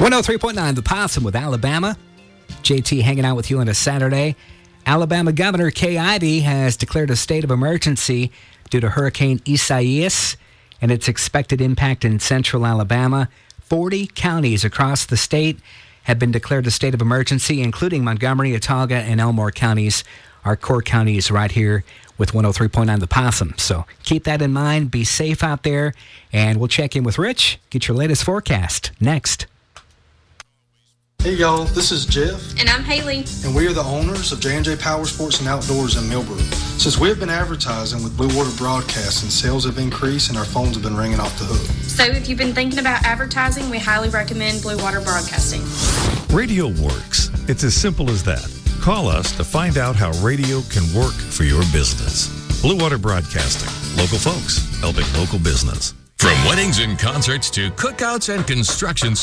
103.9 The Possum with Alabama. JT hanging out with you on a Saturday. Alabama Governor Kay Ivey has declared a state of emergency due to Hurricane Isaias and its expected impact in central Alabama. 40 counties across the state have been declared a state of emergency, including Montgomery, Autauga, and Elmore counties, our core counties right here with 103.9 The Possum. So keep that in mind. Be safe out there, and we'll check in with Rich. Get your latest forecast next. Hey y'all, this is Jeff. And I'm Haley. And we are the owners of J&J Power Sports and Outdoors in Millbrook. Since we have been advertising with Blue Water Broadcasting, sales have increased and our phones have been ringing off the hook. So if you've been thinking about advertising, we highly recommend Blue Water Broadcasting. Radio works. It's as simple as that. Call us to find out how radio can work for your business. Blue Water Broadcasting. Local folks helping local business. From weddings and concerts to cookouts and construction